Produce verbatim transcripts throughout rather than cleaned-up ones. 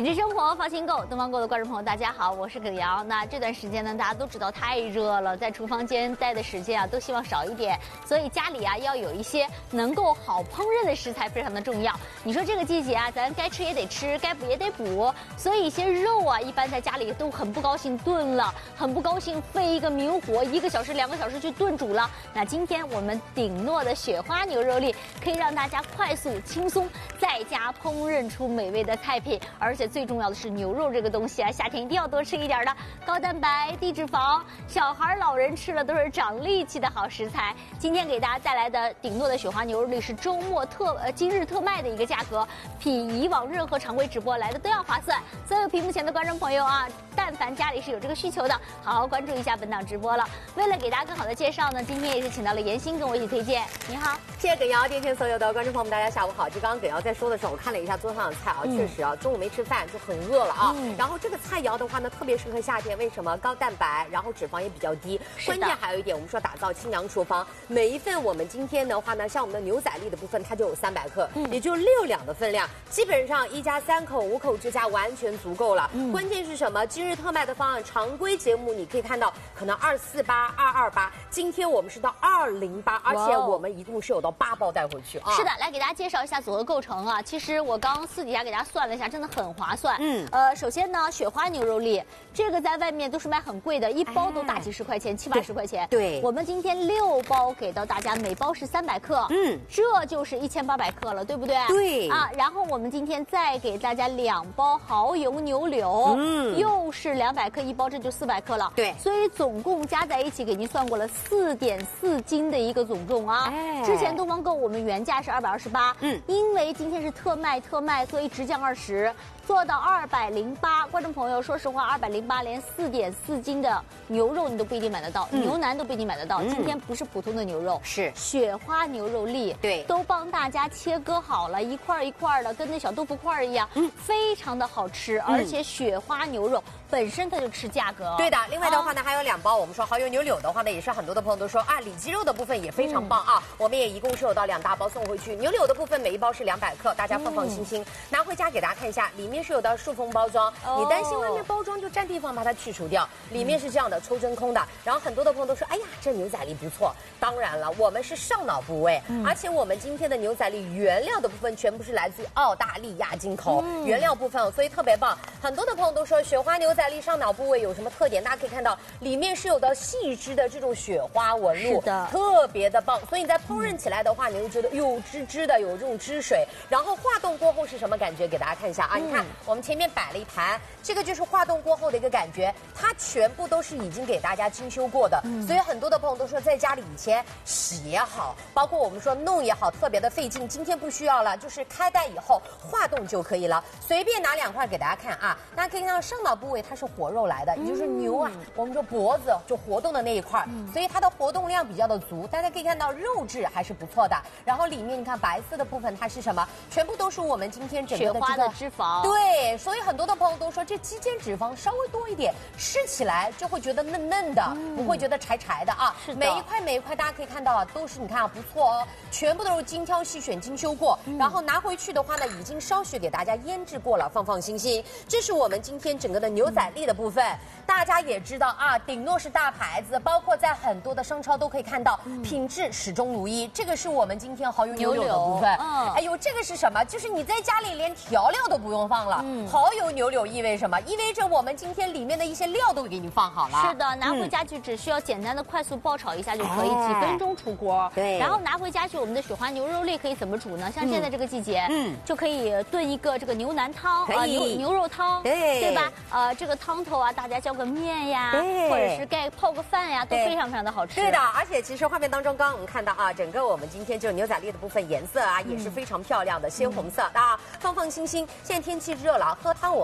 品质生活放心购，东方购的观众朋友，大家好，我是耿瑶。那这段时间呢，大家都知道太热了，在厨房间待的时间啊，都希望少一点，所以家里啊要有一些能够好烹饪的食材，非常的重要。你说这个季节啊，咱该吃也得吃，该补也得补，所以一些肉啊，一般在家里都很不高兴炖了，很不高兴费一个明火，一个小时、两个小时去炖煮了。那今天我们鼎糯的雪花牛肉粒，可以让大家快速、轻松在家烹饪出美味的菜品，而且最重要的是牛肉这个东西啊，夏天一定要多吃一点的，高蛋白、低脂肪，小孩、老人吃了都是长力气的好食材。今天给大家带来的鼎糯的雪花牛肉粒是周末特呃今日特卖的一个价格，比以往任何常规直播来的都要划算。所有屏幕前的观众朋友啊，但凡家里是有这个需求的，好好关注一下本档直播了。为了给大家更好的介绍呢，今天也是请到了妍心跟我一起推荐。你好， 谢谢耿瑶，电视所有的观众朋友们，大家下午好。就刚刚耿瑶在说的时候，我看了一下桌上的菜啊，嗯、确实啊，中午没吃饭就很饿了啊。嗯、然后这个菜肴的话呢，特别适合夏天，为什么？高蛋白，然后脂肪也比较低。关键还有一点，我们说打造清凉厨房，每一份我们今天的话呢，像我们的牛仔粒的部分，它就有三百克，嗯、也就六两的分量，基本上一家三口、五口之家完全足够了。嗯、关键是什么？今日特卖的方案，常规节目你可以看到可能二四八、二二八，今天我们是到二零八，而且我们一共是有到八包带回去啊。 是的，来给大家介绍一下组合构成啊。其实我刚私底下给大家算了一下，真的很划算。嗯，呃，首先呢，雪花牛肉粒这个在外面都是卖很贵的，一包都大几十块钱，七八十块钱。 对， 我们今天六包给到大家，每包是三百克。嗯，这就是一千八百克了，对不对？ 对啊，然后我们今天再给大家两包蚝油牛柳，嗯，又是两百克一包，这就四百克了。 对， 所以总共加在一起给您算过了四点四斤的一个总重啊。哎，之前东方购我们原价是二百二十八，嗯，因为今天是特卖特卖，所以直降二十。做到二百零八，观众朋友，说实话，二百零八连四点四斤的牛肉你都不一定买得到，嗯、牛腩都不一定买得到。嗯、今天不是普通的牛肉， 是雪花牛肉粒， 对， 都帮大家切割好了，一块一块的，跟那小豆腐块一样，嗯，非常的好吃。嗯、而且雪花牛肉本身它就吃价格， 对的。另外的话呢，啊、还有两包，我们说蚝油牛柳的话呢，也是很多的朋友都说啊，里脊肉的部分也非常棒啊。嗯、我们也一共是有到两大包送回去。牛柳的部分每一包是两百克，大家放放心心、嗯、拿回家给大家看一下，里面是有的塑封包装，哦、你担心外面包装就占地方，把它去除掉。里面是这样的，抽真空的。然后很多的朋友都说，哎呀，这牛仔粒不错。当然了，我们是上脑部位，嗯、而且我们今天的牛仔粒原料的部分全部是来自于澳大利亚进口、嗯、原料部分，所以特别棒。很多的朋友都说，雪花牛仔粒上脑部位有什么特点？大家可以看到，里面是有的细枝的这种雪花纹路， 是的， 特别的棒。所以你在烹饪起来的话，你会觉得有汁汁的，有这种汁水。然后化冻过后是什么感觉？给大家看一下啊，嗯、你看我们前面摆了一盘，这个就是化冻过后的一个感觉，它全部都是已经给大家精修过的。嗯、所以很多的朋友都说，在家里以前洗也好，包括我们说弄也好，特别的费劲。今天不需要了，就是开袋以后化冻就可以了。随便拿两块给大家看啊，大家可以看到上脑部位它是活肉来的，也就是牛啊，嗯、我们说脖子就活动的那一块，嗯、所以它的活动量比较的足。大家可以看到肉质还是不错的。然后里面你看白色的部分它是什么？全部都是我们今天整个的这个雪花的脂肪。 对，所以很多的朋友都说这肌间脂肪稍微多一点，吃起来就会觉得嫩嫩的，嗯、不会觉得柴柴的啊。 是的， 每一块每一块大家可以看到啊，都是你看啊不错哦，全部都是精挑细选、精修过。嗯、然后拿回去的话呢，已经稍许给大家腌制过了，放放心心。这是我们今天整个的牛仔粒的部分。嗯、大家也知道啊，鼎糯是大牌子，包括在很多的商超都可以看到，嗯、品质始终如一。这个是我们今天蚝油牛柳的部分。嗯、哎呦，这个是什么？就是你在家里连调料都不用放了。嗯、蚝油牛柳意味什么？意味着我们今天里面的一些料都给你放好了。 是的，拿回家去只需要简单的快速爆炒一下就可以，嗯、几分钟出锅。 对， 然后拿回家去，我们的雪花牛肉粒可以怎么煮呢？像现在这个季节，嗯，就可以炖一个这个牛腩汤啊，牛牛肉汤，对对吧？呃，这个汤头啊，大家浇个面呀，对，或者是盖泡个饭呀，都非常非常的好吃。 对的，而且其实画面当中刚刚我们看到啊，整个我们今天就是牛仔粒的部分颜色啊，也是非常漂亮的鲜红色的啊，放放心心。现在天气热了，喝汤我们喝的时候。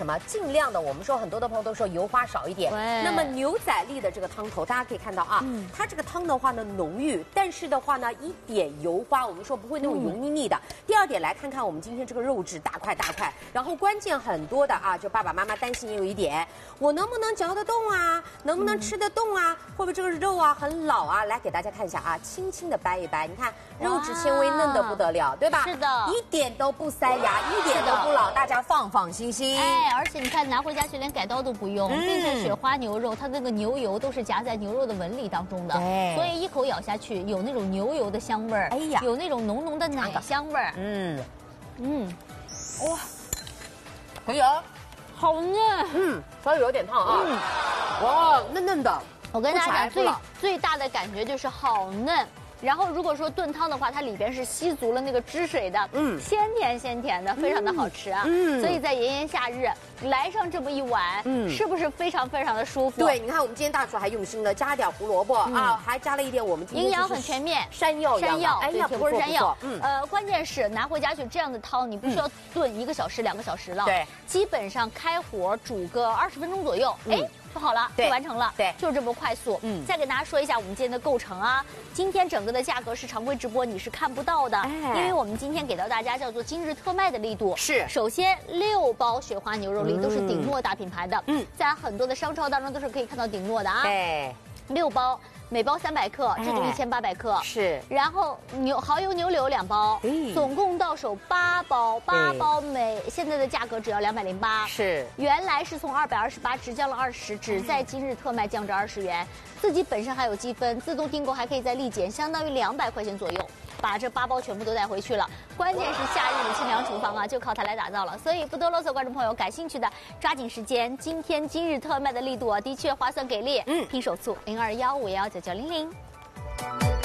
什么？尽量的，我们说很多的朋友都说油花少一点。 对。 那么牛仔粒的这个汤头，大家可以看到啊，嗯、它这个汤的话呢浓郁，但是的话呢一点油花，我们说不会那种油腻腻的。嗯、第二点，来看看我们今天这个肉质大块大块，然后关键很多的啊，就爸爸妈妈担心也有一点，我能不能嚼得动啊？能不能吃得动啊？会不会这个肉啊很老啊？来给大家看一下啊，轻轻的掰一掰，你看肉质纤维嫩的不得了，对吧？ 是的， 一点都不塞牙，一点都不老，大家放放心心。 哎，而且你看拿回家去连改刀都不用，嗯、并且雪花牛肉它那个牛油都是夹在牛肉的纹理当中的，所以一口咬下去有那种牛油的香味儿，哎呀，有那种浓浓的奶香味儿。嗯嗯，哇， 可以啊， 好嫩。 嗯，稍微有点烫啊。嗯，哇，嫩嫩的。 我跟大家讲，最最大的感觉就是好嫩。然后如果说炖汤的话，它里边是吸足了那个汁水的，嗯，鲜甜鲜甜的，非常的好吃啊。嗯，所以在炎炎夏日来上这么一碗，嗯，是不是非常非常的舒服？ 对，你看我们今天大厨还用心了，加点胡萝卜啊，还加了一点我们今天营养很全面， 山药山药， 哎呀， 铁锅山药。嗯，呃，关键是拿回家去这样的汤，你不需要炖一个小时、两个小时了，对，基本上开火煮个二十分钟左右，哎。就好了，就完成了，对，就是这么快速。嗯，再给大家说一下我们今天的构成啊。今天整个的价格是常规直播你是看不到的，因为我们今天给到大家叫做今日特卖的力度。是，首先六包雪花牛肉粒都是鼎诺大品牌的，嗯，在很多的商超当中都是可以看到鼎诺的啊。对，六包。每包三百克，这就一千八百克。是，然后牛蚝油牛柳两包，总共到手八包，八包每现在的价格只要两百零八。是，原来是从二百二十八直降了二十，只在今日特卖降至二十元。自己本身还有积分，自动订购还可以再立减，相当于两百块钱左右，把这八包全部都带回去了。关键是夏日的清凉厨房啊，就靠它来打造了。所以不多啰嗦，观众朋友感兴趣的抓紧时间，今天今日特卖的力度啊，的确划算给力。嗯，拼手速零二幺五幺九九零零。